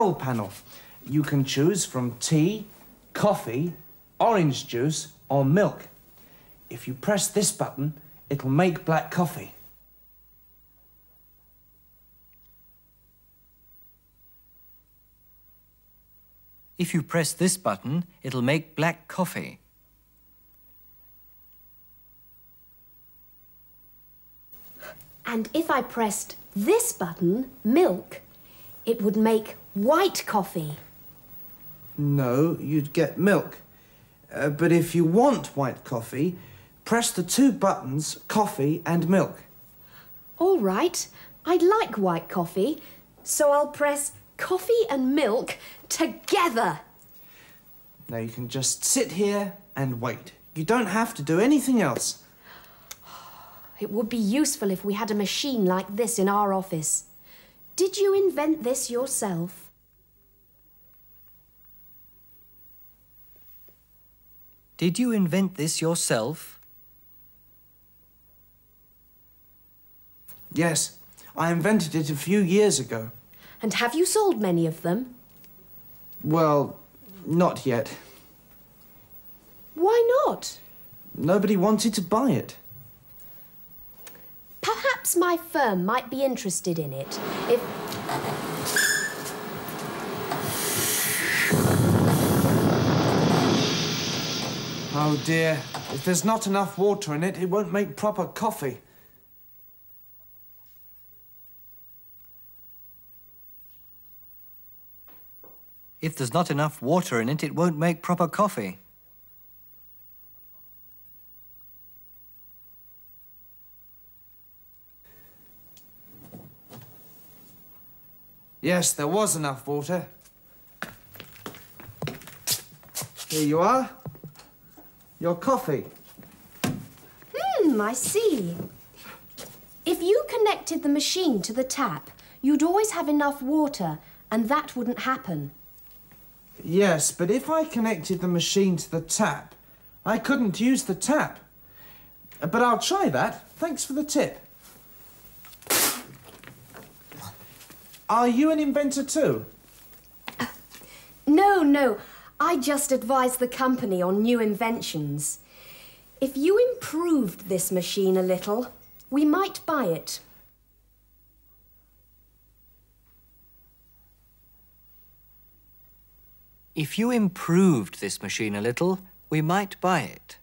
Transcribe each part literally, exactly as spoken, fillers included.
control panel. You can choose from tea, coffee, orange juice or milk. If you press this button, it'll make black coffee. If you press this button, it'll make black coffee. And if I pressed this button, milk, it would make white coffee. No, you'd get milk. Uh, but if you want white coffee, press the two buttons, coffee and milk. All right, I'd like white coffee, so I'll press coffee and milk together. Now you can just sit here and wait. You don't have to do anything else. It would be useful if we had a machine like this in our office. Did you invent this yourself? Did you invent this yourself? Yes, I invented it a few years ago. And have you sold many of them? Well, not yet. Why not? Nobody wanted to buy it. Perhaps my firm might be interested in it if... Oh dear, if there's not enough water in it, it won't make proper coffee. If there's not enough water in it, it won't make proper coffee. Yes, there was enough water. Here you are. Your coffee. Hmm, I see. If you connected the machine to the tap, you'd always have enough water, and that wouldn't happen. Yes, but if I connected the machine to the tap, I couldn't use the tap. But I'll try that. Thanks for the tip. Are you an inventor too? Uh, no, no. I just advise the company on new inventions. If you improved this machine a little, we might buy it. If you improved this machine a little, we might buy it.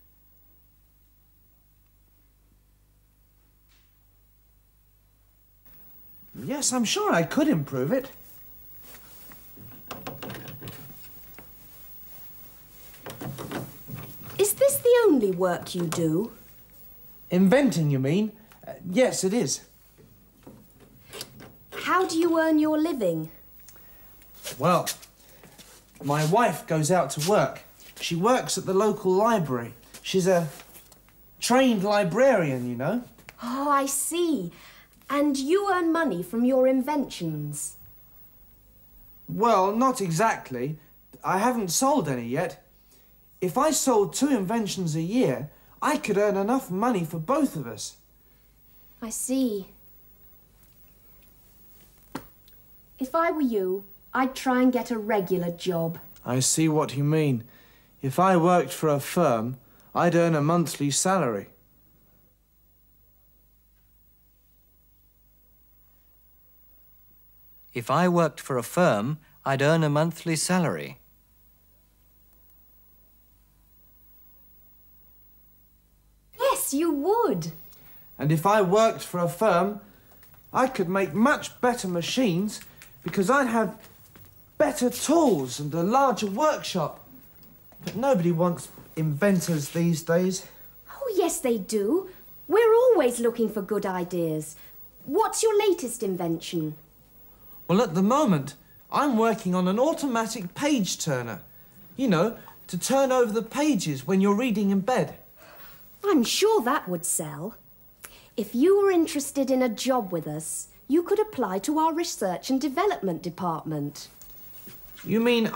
Yes, I'm sure I could improve it. Is this the only work you do? Inventing, you mean? Uh, yes, it is. How do you earn your living? Well, my wife goes out to work. She works at the local library. She's a trained librarian, you know. Oh, I see. And you earn money from your inventions? Well, not exactly. I haven't sold any yet. If I sold two inventions a year, I could earn enough money for both of us. I see. If I were you, I'd try and get a regular job. I see what you mean. If I worked for a firm, I'd earn a monthly salary. If I worked for a firm, I'd earn a monthly salary. Yes, you would. And if I worked for a firm, I could make much better machines because I'd have better tools and a larger workshop. But nobody wants inventors these days. Oh, yes, they do. We're always looking for good ideas. What's your latest invention? Well, at the moment, I'm working on an automatic page turner. You know, to turn over the pages when you're reading in bed. I'm sure that would sell. If you were interested in a job with us, you could apply to our research and development department. You mean